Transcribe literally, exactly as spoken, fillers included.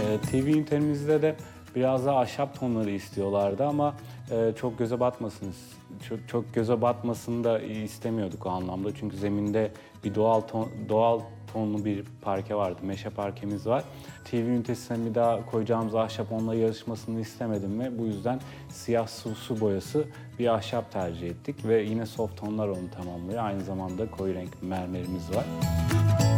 E, T V ünitemizde de biraz daha ahşap tonları istiyorlardı ama e, çok göze batmasın, çok, çok göze batmasını da istemiyorduk o anlamda. Çünkü zeminde bir doğal ton, doğal tonlu bir parke vardı, meşe parkemiz var. T V ünitesine bir daha koyacağımız ahşap onunla yarışmasını istemedim ve bu yüzden siyah su, su boyası bir ahşap tercih ettik ve yine soft tonlar onu tamamlıyor. Aynı zamanda koyu renk mermerimiz var.